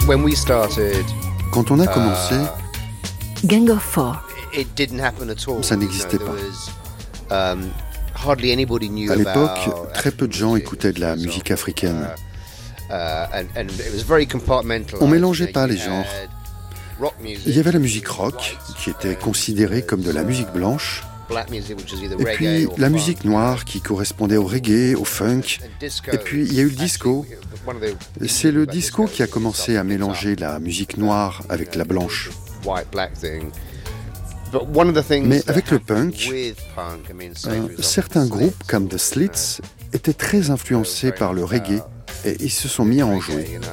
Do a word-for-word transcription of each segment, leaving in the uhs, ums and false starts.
when we started, Quand on a commencé, Gang of Four. it didn't happen at all. Ça n'existait You know, pas. there was, um, hardly anybody knew à l'époque, about très peu de gens African écoutaient de la music, musique so, africaine. uh, and, and it was very compartmentalized. On mélangeait You know, pas you les genres. had rock music, Il y avait la musique rock, qui était considérée comme de la musique blanche, black music, which was either et reggae puis or la funk, musique noire, qui correspondait au reggae, au funk. and disco. Et puis il y a eu le disco. Actually, one of the- C'est le disco qui a commencé à mélanger la musique noire avec la blanche. White, black thing. But one of the things Mais that avec le happened punk, with punk, I mean, say, Euh, for example, certains Slits, groupes comme The Slits étaient très influencés par le reggae et ils se sont mis à en jouer. you know.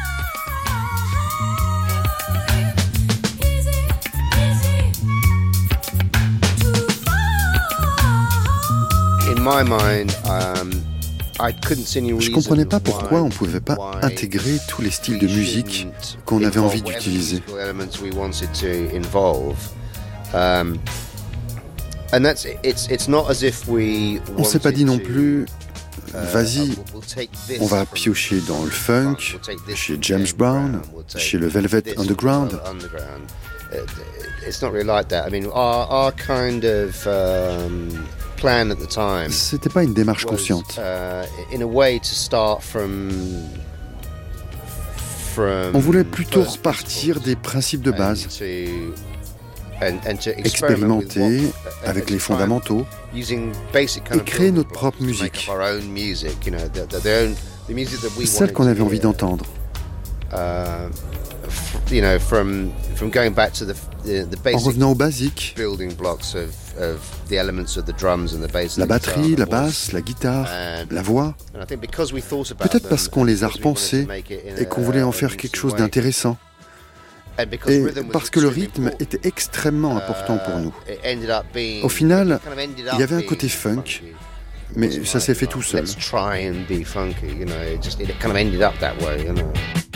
In my mind, um, I couldn't see any Je reason comprenais pas pourquoi why- on pouvait pas why intégrer tous les styles de we musique shouldn't qu'on avait envie involve d'utiliser. whatever musical elements we wanted to involve. Um, and that's it's it's not as if we On s'est pas dit non wanted to, plus, uh, vas-y, we'll- we'll take this on va from piocher dans le funk, we'll take this chez from James James Brown, we'll take chez le Velvet this from Underground. Velvet Underground. Uh, It's not really like that. I mean, our, our kind of um, plan at the time C'était pas une démarche was, consciente. uh, in a way, to start from. from On voulait plutôt first repartir des principes de and base, to- and- and to experiment with expérimenter what- avec and les try fondamentaux. using basic kind et of créer building notre blocks propre to make musique. up our own music, you know, the, the, the own, the music that we Celle wanted qu'on to avait envie hear. d'entendre. Uh, f- you know, from from going back to the the, the En basic revenant aux basiques, building blocks of, of the elements of the drums and the bass. la and the guitar batterie, and la the voice. basse, la guitare, And- la voix. And I think because we thought about Peut-être them, parce qu'on les a because we wanted to repensés make it in et a- qu'on voulait en a faire decent quelque chose way. d'intéressant. And because Et rhythm was parce que le extremely rythme important, était extrêmement important pour nous. uh, it ended up being- Au final, it kind of ended il y up avait un being côté funk, funky. mais It wasn't ça s'est like, fait oh, tout seul. Let's try and be funky, you know. It just it kind of ended up that way, you know.